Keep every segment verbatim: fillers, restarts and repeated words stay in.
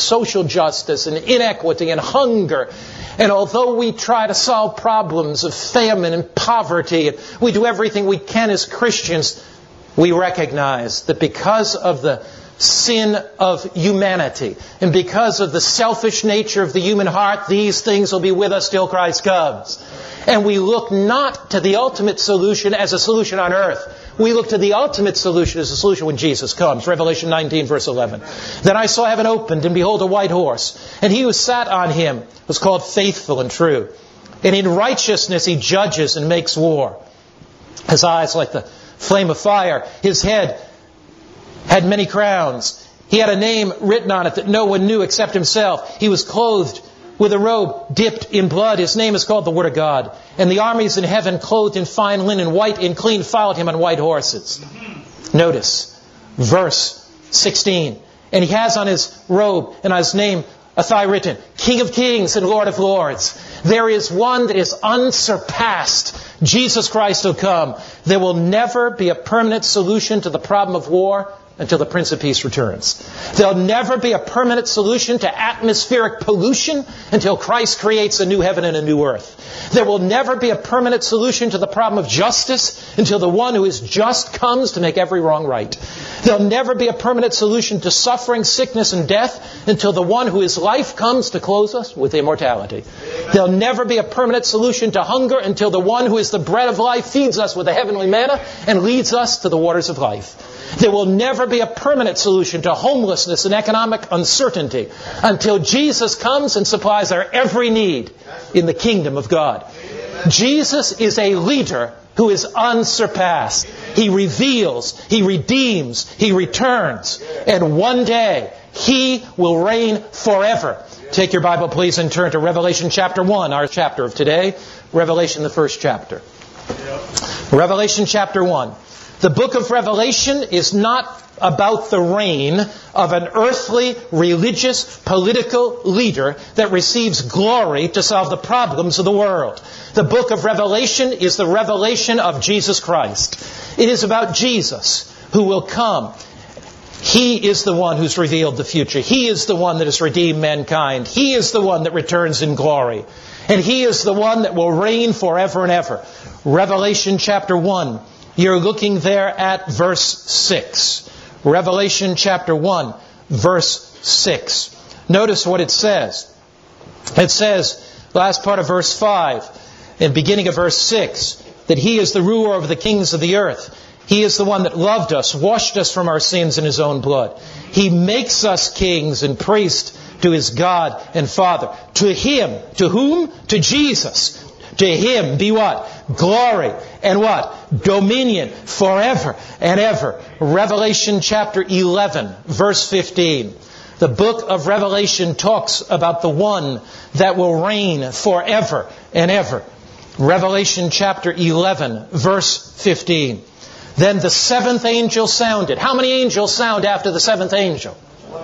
social justice and inequity and hunger. And although we try to solve problems of famine and poverty, and we do everything we can as Christians, we recognize that because of the sin of humanity and because of the selfish nature of the human heart, these things will be with us till Christ comes. And we look not to the ultimate solution as a solution on earth. We look to the ultimate solution as a solution when Jesus comes. Revelation nineteen, verse eleven. Then I saw heaven opened, and behold, a white horse. And he who sat on him was called Faithful and True. And in righteousness he judges and makes war. His eyes like the flame of fire. His head had many crowns. He had a name written on it that no one knew except himself. He was clothed with a robe dipped in blood. His name is called the Word of God. And the armies in heaven, clothed in fine linen, white and clean, followed him on white horses. Notice verse sixteen. And he has on his robe and on his name a thigh written, King of Kings and Lord of Lords. There is one that is unsurpassed. Jesus Christ will come. There will never be a permanent solution to the problem of war until the Prince of Peace returns. There'll never be a permanent solution to atmospheric pollution until Christ creates a new heaven and a new earth. There will never be a permanent solution to the problem of justice until the one who is just comes to make every wrong right. There'll never be a permanent solution to suffering, sickness, and death until the one who is life comes to clothe us with immortality. There'll never be a permanent solution to hunger until the one who is the bread of life feeds us with the heavenly manna and leads us to the waters of life. There will never be a permanent solution to homelessness and economic uncertainty until Jesus comes and supplies our every need in the kingdom of God. Jesus is a leader who is unsurpassed. He reveals, He redeems, He returns. And one day, He will reign forever. Take your Bible, please, and turn to Revelation chapter one, our chapter of today. Revelation, the first chapter. Revelation chapter one. The book of Revelation is not about the reign of an earthly, religious, political leader that receives glory to solve the problems of the world. The book of Revelation is the revelation of Jesus Christ. It is about Jesus who will come. He is the one who's revealed the future. He is the one that has redeemed mankind. He is the one that returns in glory. And He is the one that will reign forever and ever. Revelation chapter one. You're looking there at verse six. Revelation chapter one, verse six. Notice what it says. It says, last part of verse five, and beginning of verse six, that He is the ruler of the kings of the earth. He is the one that loved us, washed us from our sins in His own blood. He makes us kings and priests to His God and Father. To Him, to whom? To Jesus. To Him be what? Glory and what? Dominion forever and ever. Revelation chapter eleven, verse fifteen. The book of Revelation talks about the one that will reign forever and ever. Revelation chapter eleven, verse fifteen. Then the seventh angel sounded. How many angels sound after the seventh angel?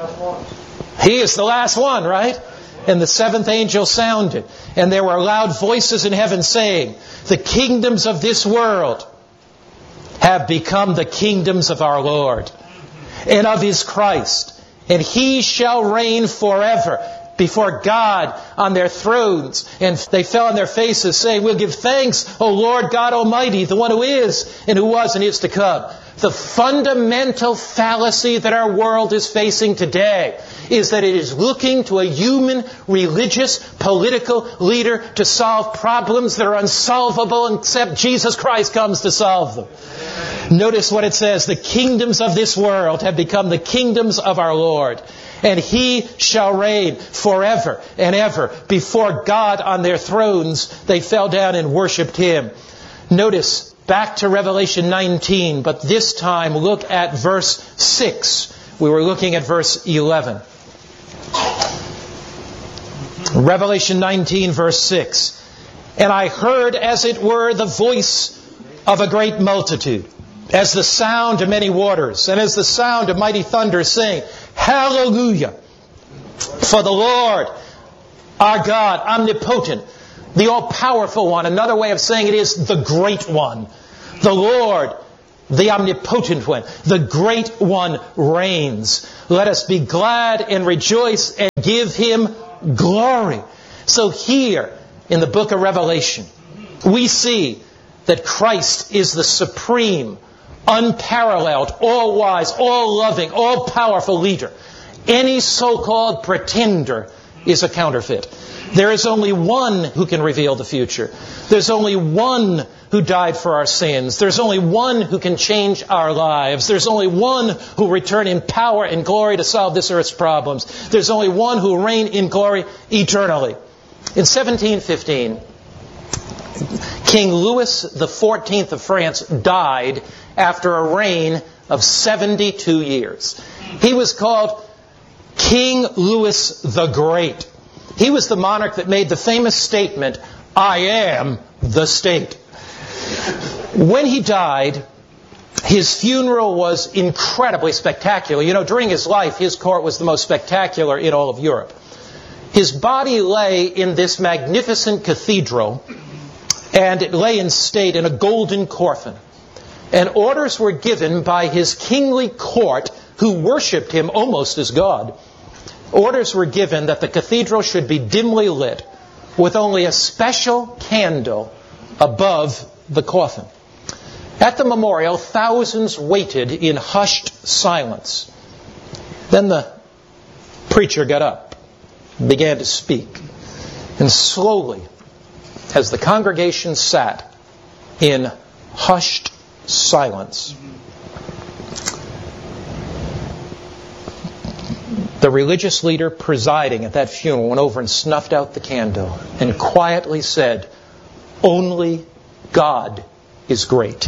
He is the last one, right? And the seventh angel sounded. And there were loud voices in heaven saying, the kingdoms of this world have become the kingdoms of our Lord and of His Christ. And He shall reign forever before God on their thrones. And they fell on their faces saying, we'll give thanks, O Lord God Almighty, the one who is and who was and is to come. The fundamental fallacy that our world is facing today is that it is looking to a human, religious, political leader to solve problems that are unsolvable except Jesus Christ comes to solve them. Notice what it says. The kingdoms of this world have become the kingdoms of our Lord. And He shall reign forever and ever. Before God on their thrones, they fell down and worshipped Him. Notice, back to Revelation nineteen, but this time look at verse six. We were looking at verse eleven. Revelation nineteen, verse six. And I heard, as it were, the voice of a great multitude, as the sound of many waters, and as the sound of mighty thunder, saying, Hallelujah! For the Lord, our God, omnipotent, the all-powerful one. Another way of saying it is the great one. The Lord, the omnipotent one, the great one reigns. Let us be glad and rejoice and give him glory. So here in the book of Revelation, we see that Christ is the supreme, unparalleled, all-wise, all-loving, all-powerful leader. Any so-called pretender is a counterfeit. There is only one who can reveal the future. There's only one who died for our sins. There's only one who can change our lives. There's only one who will return in power and glory to solve this earth's problems. There's only one who will reign in glory eternally. In seventeen fifteen, King Louis the fourteenth of France died after a reign of seventy-two years. He was called King Louis the Great. He was the monarch that made the famous statement, "I am the state." When he died, his funeral was incredibly spectacular. You know, during his life, his court was the most spectacular in all of Europe. His body lay in this magnificent cathedral, and it lay in state in a golden coffin. And orders were given by his kingly court, who worshipped him almost as God. Orders were given that the cathedral should be dimly lit with only a special candle above the coffin. At the memorial, thousands waited in hushed silence. Then the preacher got up and began to speak. And slowly, as the congregation sat in hushed silence, the religious leader presiding at that funeral went over and snuffed out the candle and quietly said, "Only God is great.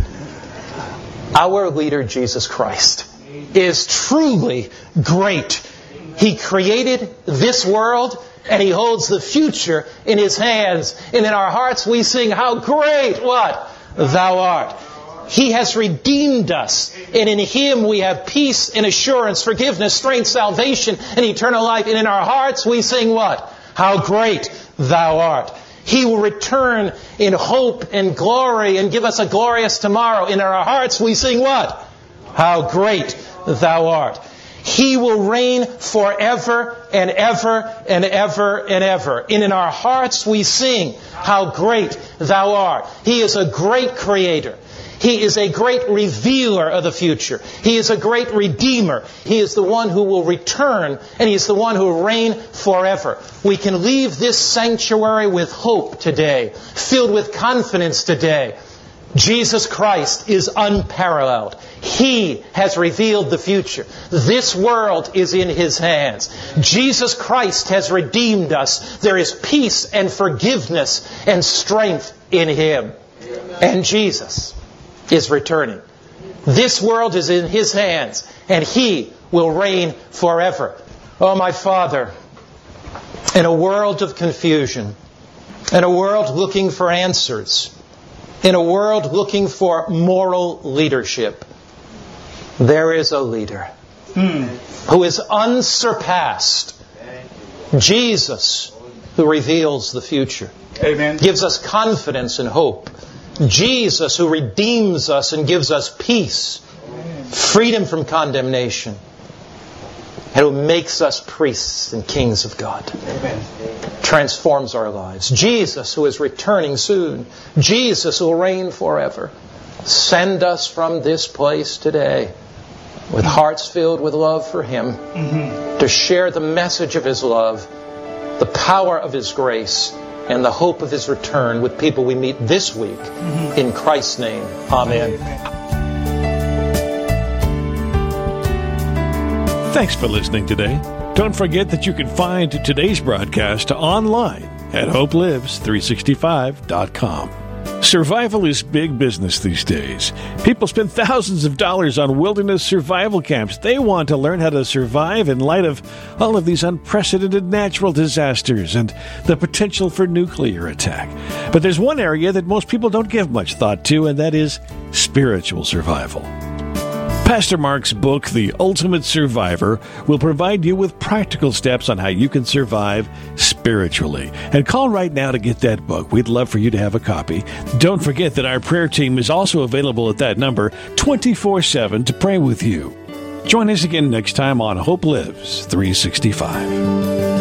Our leader, Jesus Christ, is truly great. He created this world, and He holds the future in His hands. And in our hearts we sing, how great, what? Thou art. He has redeemed us, and in Him we have peace and assurance, forgiveness, strength, salvation, and eternal life. And in our hearts we sing what? How great Thou art. He will return in hope and glory and give us a glorious tomorrow. In our hearts we sing what? How great Thou art. He will reign forever and ever and ever and ever. And in our hearts we sing, how great Thou art. He is a great creator. He is a great revealer of the future. He is a great redeemer. He is the one who will return, and He is the one who will reign forever. We can leave this sanctuary with hope today, filled with confidence today. Jesus Christ is unparalleled. He has revealed the future. This world is in His hands. Jesus Christ has redeemed us. There is peace and forgiveness and strength in Him. And Jesus is returning. This world is in His hands, and He will reign forever. Oh, my Father, in a world of confusion, in a world looking for answers, in a world looking for moral leadership, there is a leader hmm. who is unsurpassed. Jesus, who reveals the future. Amen. Gives us confidence and hope. Jesus, who redeems us and gives us peace, freedom from condemnation, and who makes us priests and kings of God. Amen. Transforms our lives. Jesus, who is returning soon. Jesus, who will reign forever. Send us from this place today with hearts filled with love for Him, mm-hmm. to share the message of His love, the power of His grace, and the hope of His return with people we meet this week. Mm-hmm. In Christ's name, amen. Thanks for listening today. Don't forget that you can find today's broadcast online at hope lives three sixty-five dot com. Survival is big business these days. People spend thousands of dollars on wilderness survival camps. They want to learn how to survive in light of all of these unprecedented natural disasters and the potential for nuclear attack. But there's one area that most people don't give much thought to, and that is spiritual survival. Pastor Mark's book, The Ultimate Survivor, will provide you with practical steps on how you can survive spiritually. And call right now to get that book. We'd love for you to have a copy. Don't forget that our prayer team is also available at that number twenty-four seven to pray with you. Join us again next time on Hope Lives three sixty-five.